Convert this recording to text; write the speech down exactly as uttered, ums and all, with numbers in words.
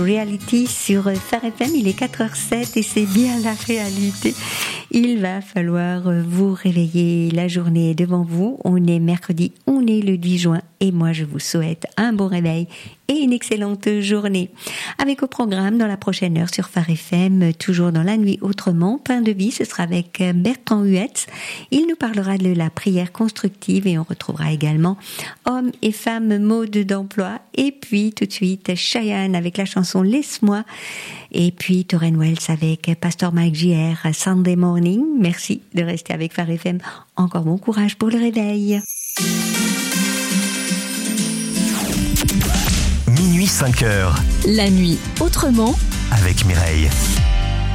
Reality sur Phare F M, il est quatre heures zéro sept et c'est bien la réalité. Il va falloir vous réveiller, la journée est devant vous. On est mercredi, on est le dix juin et moi je vous souhaite un bon réveil et une excellente journée. Avec au programme dans la prochaine heure sur Phare F M, toujours dans la nuit autrement, Pain de vie, ce sera avec Bertrand Huetz. Il nous parlera de la prière constructive et on retrouvera également hommes et femmes mode d'emploi. Et puis tout de suite Cheyenne avec la chanson Laisse-moi. Et puis Tauren Wells avec Pasteur Mike J R, Sunday Morning. Merci de rester avec Phare F M. Encore bon courage pour le réveil. Minuit cinq heures. La nuit autrement avec Mireille.